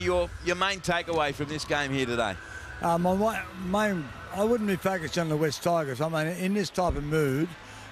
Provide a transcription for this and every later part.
Your main takeaway from this game here today? My main, I wouldn't be focused on the West Tigers. I mean, in this type of mood,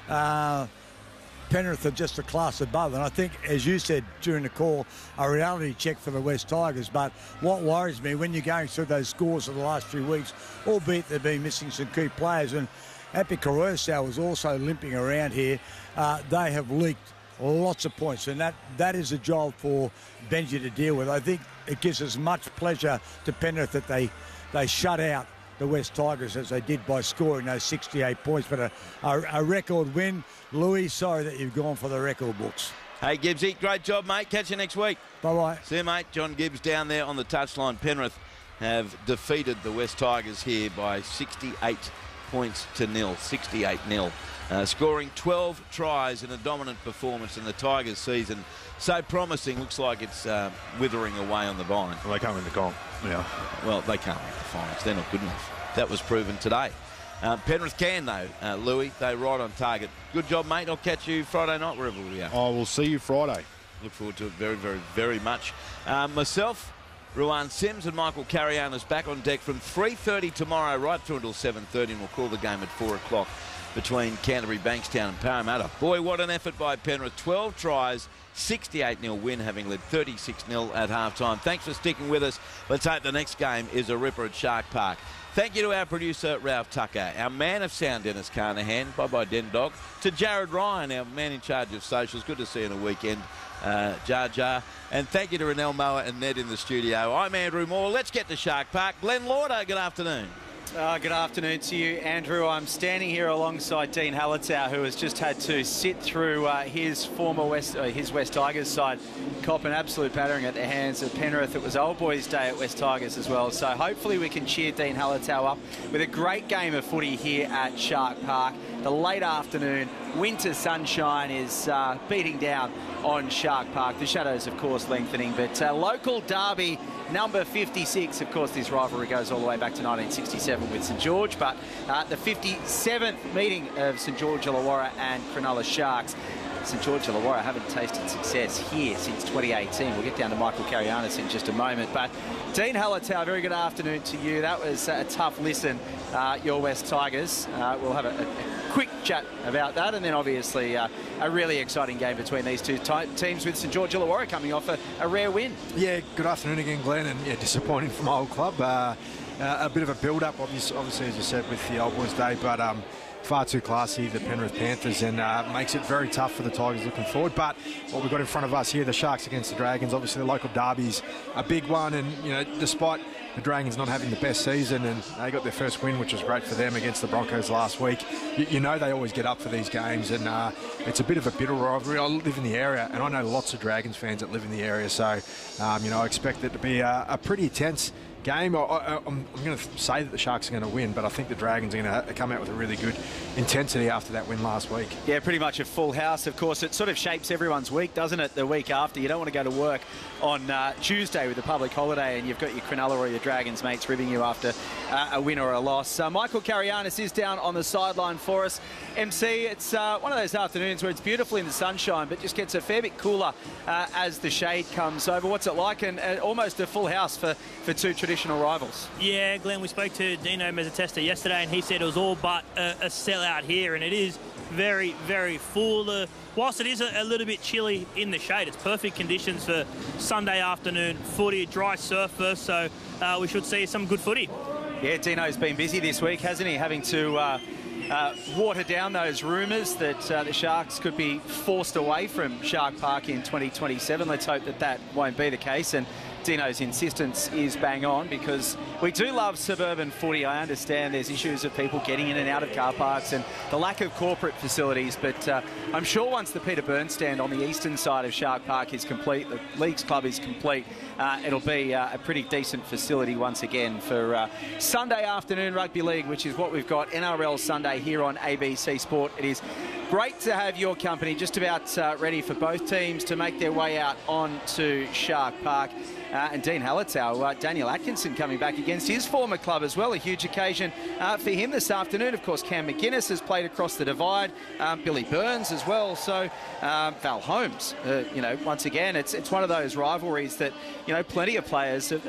Penrith are just a class above. And I think, as you said during the call, a reality check for the West Tigers. But what worries me, when you're going through those scores of the last few weeks, albeit they've been missing some key players, and Api Koroisau was also limping around here, they have leaked lots of points, and that is a job for Benji to deal with. I think it gives as much pleasure to Penrith that they shut out the West Tigers as they did by scoring those 68 points. But a record win. Louis, sorry that you've gone for the record books. Hey, Gibbsy, great job, mate. Catch you next week. Bye-bye. See you, mate. John Gibbs down there on the touchline. Penrith have defeated the West Tigers here by 68 points to nil, 68-0. Scoring 12 tries in a dominant performance in the Tigers season. So promising, looks like it's withering away on the vine. Well, they can't win the comp. Yeah. Well, they can't make the finals. They're not good enough. That was proven today. Penrith can, though, Louis. They're right on target. Good job, mate. I'll catch you Friday night, wherever we are. I will see you Friday. Look forward to it very, very, very much. Myself, Ruan Sims and Michael Carianis back on deck from 3:30 tomorrow right through until 7:30, and we'll call the game at 4 o'clock between Canterbury, Bankstown and Parramatta. Boy, what an effort by Penrith. 12 tries, 68-0 win, having led 36-0 at half-time. Thanks for sticking with us. Let's hope the next game is a ripper at Shark Park. Thank you to our producer, Ralph Tucker, our man of sound, Dennis Carnahan. Bye-bye, Den Dog. To Jared Ryan, our man in charge of socials. Good to see you on a weekend, Jar Jar. And thank you to Renell Moa and Ned in the studio. I'm Andrew Moore. Let's get to Shark Park. Glenn Lauder, good afternoon. Good afternoon to you, Andrew. I'm standing here alongside Dean Hallertau, who has just had to sit through his West Tigers side, cop an absolute battering at the hands of Penrith. It was Old Boys Day at West Tigers as well, so hopefully we can cheer Dean Hallertau up with a great game of footy here at Shark Park. The late afternoon winter sunshine is beating down on Shark Park. The shadows, of course, lengthening, but local derby number 56. Of course, this rivalry goes all the way back to 1967 with St George, but the 57th meeting of St George Illawarra and Cronulla Sharks. St George Illawarra haven't tasted success here since 2018. We'll get down to Michael Carianis in just a moment. But Dean Hallertau, very good afternoon to you. That was a tough listen, your West Tigers. We'll have a quick chat about that, and then obviously a really exciting game between these two teams, with St George Illawarra coming off a rare win. Yeah, good afternoon again, Glenn, and yeah, disappointing from my old club. A bit of a build-up, obviously, as you said, with the Old Boys Day, but far too classy, the Penrith Panthers, and makes it very tough for the Tigers looking forward. But what we've got in front of us here, the Sharks against the Dragons, obviously the local derby's a big one, and you know, despite the Dragons not having the best season, and they got their first win, which was great for them against the Broncos last week. You know they always get up for these games, and it's a bit of a bitter rivalry. I live in the area, and I know lots of Dragons fans that live in the area, so you know, I expect it to be a pretty tense game. I'm going to say that the Sharks are going to win, but I think the Dragons are going to come out with a really good intensity after that win last week. Yeah, pretty much a full house. Of course, it sort of shapes everyone's week, doesn't it, the week after? You don't want to go to work on Tuesday with a public holiday and you've got your Cronulla or your Dragons mates ribbing you after a win or a loss. Michael Carianis is down on the sideline for us. MC, it's one of those afternoons where it's beautiful in the sunshine, but just gets a fair bit cooler as the shade comes over. What's it like? And almost a full house for two traditional rivals. Yeah, Glenn, we spoke to Dino Mezzatesta yesterday, and he said it was all but a sellout here, and it is very, very full. Whilst it is a little bit chilly in the shade, it's perfect conditions for Sunday afternoon footy, dry surface, so we should see some good footy. Yeah, Dino's been busy this week, hasn't he, having to water down those rumours that the Sharks could be forced away from Shark Park in 2027. Let's hope that that won't be the case, and Dino's insistence is bang on, because we do love suburban footy. I understand there's issues of people getting in and out of car parks and the lack of corporate facilities, but I'm sure once the Peter Burns stand on the eastern side of Shark Park is complete, the Leagues Club is complete, it'll be a pretty decent facility once again for Sunday afternoon rugby league, which is what we've got, NRL Sunday here on ABC Sport. It is great to have your company. Just about ready for both teams to make their way out onto Shark Park. And Dean Hallertau, Daniel Atkinson coming back against his former club as well. A huge occasion for him this afternoon. Of course, Cam McGuinness has played across the divide. Billy Burns as well. So Val Holmes, once again, it's one of those rivalries that, plenty of players